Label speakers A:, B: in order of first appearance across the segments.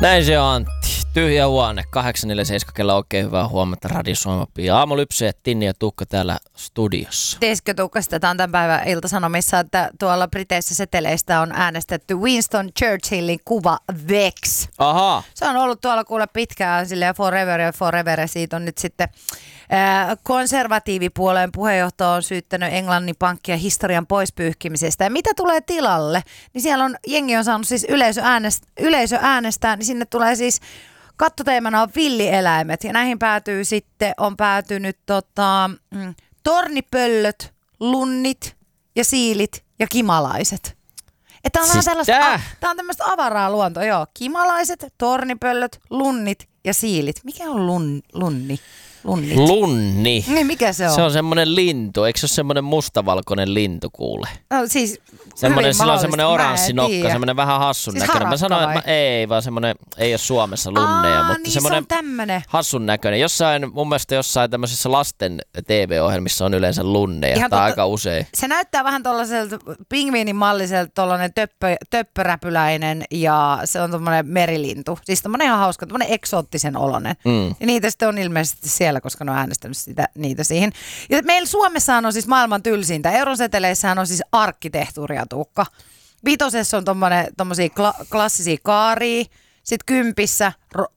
A: Näin se on, Antti. Tyhjä huone. 8.47 kello. Oikein hyvää huomenta Radio Suomi. Aamulypsy ja Tinni ja Tuukka täällä studiossa.
B: Tiesikö Tuukka, sitä tämän päivän Ilta-Sanomissa, että tuolla Briteissä seteleistä on äänestetty Winston Churchillin kuva Vex.
A: Ahaa.
B: Se on ollut tuolla kuule pitkään silleen forever. Siitä on nyt sitten konservatiivipuoleen puheenjohtaja on syyttänyt Englannin pankkia historian poispyyhkimisestä. Ja mitä tulee tilalle, niin siellä on, jengi on saanut siis yleisö äänestää, niin sinne tulee siis kattoteemana on villieläimet. Ja näihin on päätynyt tornipöllöt, lunnit ja siilit ja kimalaiset. Että on siis tämä on tämmöistä avaraa luontoa, joo. Kimalaiset, tornipöllöt, lunnit ja siilit. Mikä on lunni? Lunnit.
A: Lunni.
B: Niin, mikä se on?
A: Se on semmoinen lintu. Eikö se ole semmoinen mustavalkoinen lintu kuule?
B: No siis
A: sillä on semmoinen oranssi nokka, semmoinen vähän hassun
B: siis
A: näköinen. Mä sanoin, että ei vaan semmoinen, ei ole Suomessa lunneja, mutta
B: niin
A: semmoinen hassun näköinen. Mun mielestä jossain tämmöisissä lasten TV-ohjelmissa on yleensä lunneja, tai aika usein.
B: Se näyttää vähän tuollaiselta pingviinin malliselta, tollainen töppöräpyläinen ja se on tommoinen merilintu. Siis tommoinen ihan hauska, tommoinen eksoottisen oloinen. Ja niitä sitten on ilmeisesti siellä, koska ne on äänestänyt niitä siihen. Ja meillä Suomessahan on siis maailman tylsintä. Euroseteleissähän on siis arkkitehtuuria, Tuukka. Vitosessa on tommosia klassisia kaaria. Sitten kympissä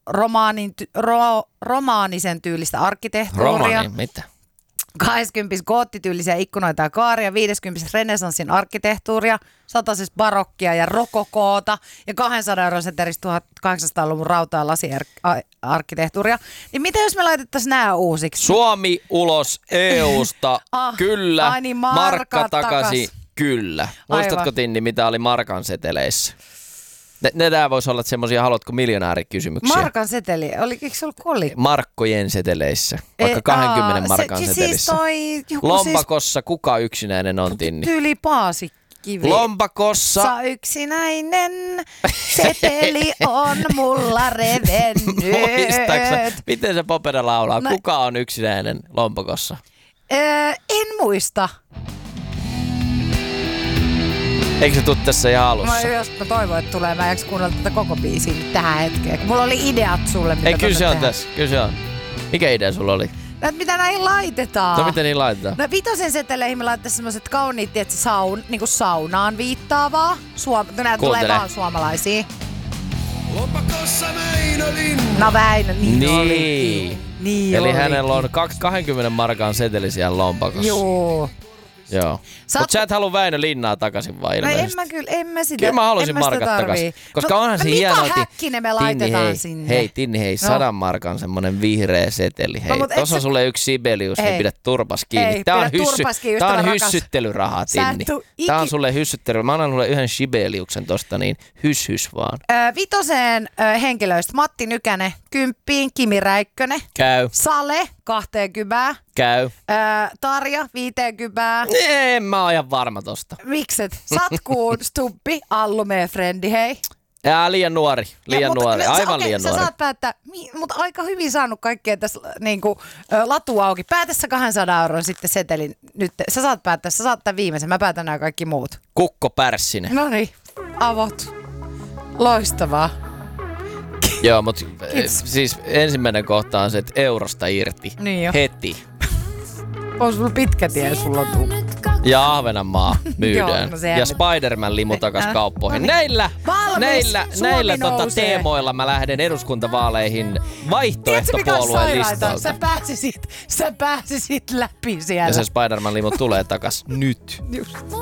B: romaanisen tyylistä arkkitehtuuria.
A: Mitä?
B: 20 goottityylisiä ikkunoita ja kaaria, 50 renessanssin arkkitehtuuria, 100 barokkia ja rokokoota ja 200 € seteristä 1800-luvun rauta- ja lasiarkkitehtuuria. Niin mitä jos me laitettaisiin nämä uusiksi? Suomi
A: ulos EUsta, kyllä.
B: Niin
A: markka takaisin, kyllä. Muistatko Tinni, mitä oli markan seteleissä? Ne voisi olla semmoisia, haluatko miljonäärikysymyksiä?
B: Markan seteli, eikö se ollut kolikko?
A: Markkojen seteleissä, vaikka 20 markan setelissä.
B: Siis
A: Lompakossa kuka yksinäinen on, Tinni?
B: Tyyli Paasikivi.
A: Lompakossa
B: yksinäinen seteli on mulla revennyt.
A: Muistaaks, miten se Popeda laulaa? Kuka on yksinäinen lompakossa?
B: En muista.
A: Eikö se tule tässä ihan alussa?
B: Mä toivon, että tulee. Mä eikö kuunnella tätä koko biisiä tähän hetkeen. Mulla oli ideat sulle, mitä
A: kyllä se on tässä. Kyllä se on. Mikä idea sulla oli?
B: Mitä näihin laitetaan?
A: No miten niihin laitetaan?
B: No Vitosen seteleihin me laitetaan semmoset kauniit, että niinku saunaan viittaavaa. Nää tulee vaan suomalaisia.
C: Lompakossa Väinö Linna.
B: No Väinö, niin
A: oli.
B: Niin
A: eli hänellä on 20 markan seteli siellä lompakossa. Joo. Mutta sä et halua Väinö Linnaa takaisin vai ilmeisesti?
B: No en mä sitä.
A: Kyllä mä haluaisin markat takaisin. Koska onhan se hienoa.
B: Mika Häkkinen me laitetaan sinne.
A: Tinni, 100 markan semmonen vihreä seteli. Hei, tossa on sulle yksi Sibelius, niin pidä turpas kiinni. Tää on hyssyttelyrahaa, Tinni. Tää on sulle hyssyttelyrahaa. Mä annan sulle yhden Sibeliuksen tosta, niin hys vaan.
B: Vitoseen henkilöistä Matti Nykänen 10, Kimi Räikkönen.
A: Käy.
B: Sale 20.
A: Käy.
B: Tarja 50.
A: En mä oon ihan varma tosta.
B: Mikset? Satkuun Stubbi, Allu meidän frendi, hei.
A: Liian nuori, aivan liian nuori.
B: Sä saat päättää, mutta aika hyvin saanut kaikkea tässä niinku, latu auki. Päätä sä 200 € sitten setelin nyt. Sä saat päättää, sä saat tämän viimeisen, mä päätän nämä kaikki muut.
A: Kukko Pärssinen.
B: Noniin, avot. Loistavaa.
A: Joo, mutta siis ensimmäinen kohta on se, että eurosta irti.
B: Niin jo.
A: Heti.
B: On sulla pitkä tie, sulla on tuu.
A: Ja Ahvenanmaa myydään.
B: Joo,
A: ja Spider-Man limu takas kauppoihin.
B: No niin.
A: Näillä teemoilla mä lähden eduskuntavaaleihin vaihtoehtopuolueen listalta.
B: Sä pääsisit läpi siellä.
A: Ja se Spider-Man limu tulee takas nyt.
B: Just.